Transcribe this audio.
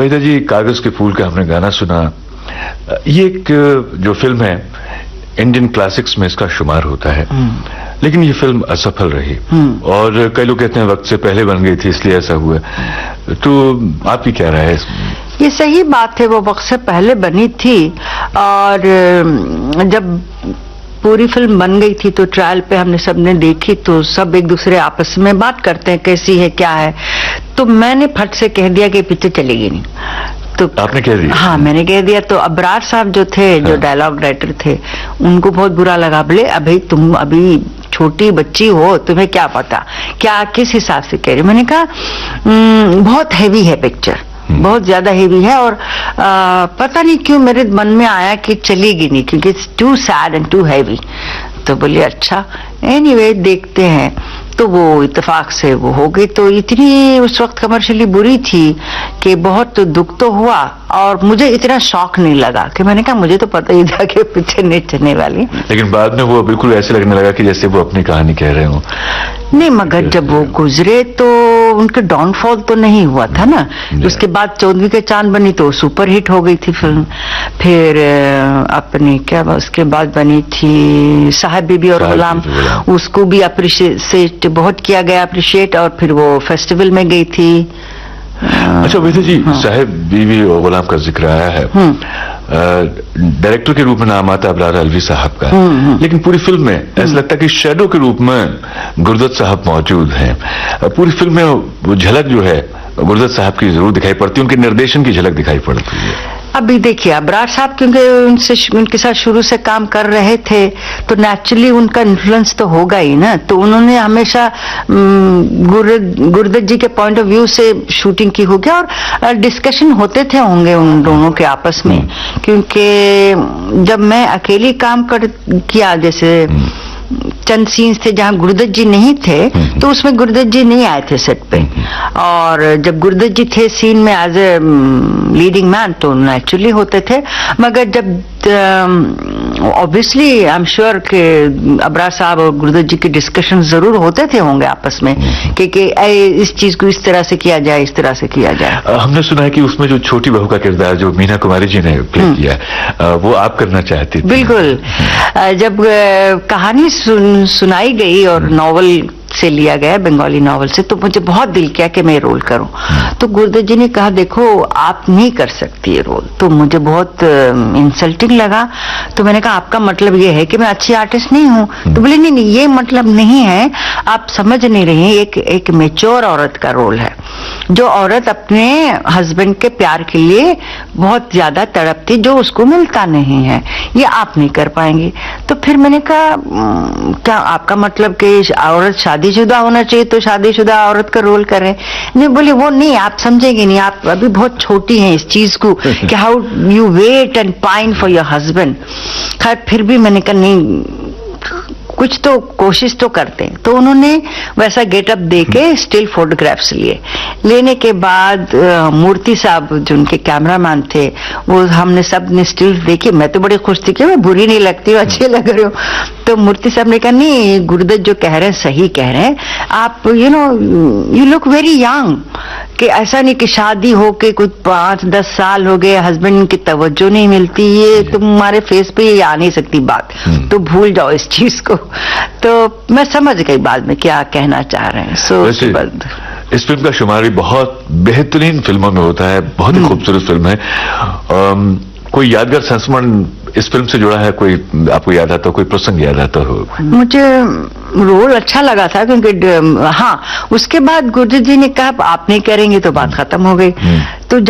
वहीदा जी, कागज के फूल का हमने गाना सुना। ये एक जो फिल्म है इंडियन क्लासिक्स में इसका शुमार होता है, लेकिन ये फिल्म असफल रही और कई लोग कहते हैं वक्त से पहले बन गई थी इसलिए ऐसा हुआ। तो आपकी क्या राय है इसमें? ये सही बात है, वो वक्त से पहले बनी थी और जब पूरी फिल्म बन गई थी तो ट्रायल पे हमने सबने देखी तो सब एक दूसरे आपस में बात करते हैं कैसी है क्या है। तो मैंने फट से कह दिया कि पिक्चर चलेगी नहीं। तो आपने कह दिया? हाँ, मैंने कह दिया। तो अबरार साहब जो थे, जो डायलॉग राइटर थे, उनको बहुत बुरा लगा। बोले अभी तुम अभी छोटी बच्ची हो, तुम्हें क्या पता, क्या किस हिसाब से कह रही। मैंने कहा बहुत हैवी है पिक्चर, बहुत ज्यादा हेवी है और पता नहीं क्यों मेरे मन में आया कि चलेगी नहीं क्योंकि it's to sad and to heavy. तो बोलिए अच्छा, एनीवे देखते हैं। तो वो इत्तेफाक से वो हो गई। तो इतनी उस वक्त कमर्शियली बुरी थी कि बहुत दुख तो हुआ और मुझे इतना शौक नहीं लगा कि मैंने कहा मुझे तो पता ही था कि पिक्चर नहीं चलने वाली। लेकिन बाद में वो बिल्कुल ऐसे लगने लगा कि जैसे वो अपनी कहानी कह रहे हो। नहीं, मगर जब वो गुजरे तो उनके डाउनफॉल तो नहीं हुआ था ना। उसके बाद 14वीं के चांद बनी तो सुपर हिट हो गई थी फिल्म। फिर अपनी क्या उसके बाद बनी थी साहब बीबी और गुलाम, उसको भी अप्रिशिएट बहुत किया गया, अप्रिशिएट, और फिर वो फेस्टिवल में गई थी। अच्छा वहीदा जी, साहब बीबी और गुलाम का जिक्र आया है। डायरेक्टर के रूप में नाम आता है अबरार अलवी साहब का, लेकिन पूरी फिल्म में ऐसा लगता है कि शैडो के रूप में गुरदत साहब मौजूद हैं। पूरी फिल्म में वो झलक जो है गुरदत साहब की जरूर दिखाई पड़ती है, उनके निर्देशन की झलक दिखाई पड़ती है। अभी देखिए अबरार साहब क्योंकि उनके साथ शुरू से काम कर रहे थे तो नेचुरली उनका इन्फ्लुएंस तो होगा ही ना। तो उन्होंने हमेशा गुरदत जी के पॉइंट ऑफ व्यू से शूटिंग की होगी और डिस्कशन होते थे होंगे उन दोनों के आपस में। क्योंकि जब मैं अकेली काम किया, जैसे चंद सीन्स थे जहां गुरदत जी नहीं थे तो उसमें गुरदत जी नहीं आए थे सेट पे, और जब गुरदत जी थे सीन में एज ए लीडिंग मैन तो नेचुरली होते थे। मगर जब ऑब्वियसली आई एम श्योर कि अबरार साहब और गुरदत जी के डिस्कशन जरूर होते थे होंगे आपस में कि इस चीज को इस तरह से किया जाए, इस तरह से किया जाए। हमने सुना है कि उसमें जो छोटी बहू का किरदार जो मीना कुमारी जी ने प्ले किया वो आप करना चाहती थी। बिल्कुल। जब कहानी सुनाई गई और नॉवल से लिया गया, बंगाली नॉवल से, तो मुझे बहुत दिल किया कि मैं रोल करूं। तो गुरदत जी ने कहा देखो आप नहीं कर सकती ये रोल। तो मुझे बहुत इंसल्टिंग लगा। तो मैंने कहा आपका मतलब ये है कि मैं अच्छी आर्टिस्ट नहीं हूं? तो बोले नहीं नहीं, ये मतलब नहीं है, आप समझ नहीं रही। एक मैच्योर औरत का रोल है, जो औरत अपने हस्बैंड के प्यार के लिए बहुत ज्यादा तड़पती, जो उसको मिलता नहीं है, ये आप नहीं कर पाएंगी। तो फिर मैंने कहा क्या आपका मतलब कि औरत शादीशुदा होना चाहिए तो शादीशुदा औरत का रोल करें? नहीं, बोले वो नहीं, आप समझेंगे नहीं, आप अभी बहुत छोटी हैं इस चीज को कि how you wait and pine for your husband. खैर फिर भी मैंने कहा नहीं, कुछ तो कोशिश तो करते हैं। तो उन्होंने वैसा गेटअप देके स्टिल फोटोग्राफ्स लिए। लेने के बाद मूर्ति साहब जो उनके कैमरामैन थे, वो हमने सब ने स्टिल देखी। मैं तो बड़ी खुश थी कि मैं बुरी नहीं लगती हूँ, अच्छी लग रही हूँ। तो मूर्ति साहब ने कहा नहीं, गुरदत जो कह रहे हैं सही कह रहे हैं आप, यू लुक वेरी यंग। कि ऐसा नहीं कि शादी हो के कुछ 5-10 साल हो गए, हस्बैंड की तवज्जो नहीं मिलती, ये तुम्हारे फेस पे ये आ नहीं सकती बात, तो भूल जाओ इस चीज को। तो मैं समझ गई बाद में क्या कहना चाह रहे हैं। इस फिल्म का शुमार भी बहुत बेहतरीन फिल्मों में होता है, बहुत ही खूबसूरत फिल्म है। कोई यादगार संस्मरण इस फिल्म से जुड़ा है, कोई आपको याद आता हो, कोई प्रसंग याद आता हो? मुझे रोल अच्छा लगा था क्योंकि हाँ, उसके बाद गुरदत जी ने कहा आप नहीं करेंगे तो बात खत्म हो गई। तो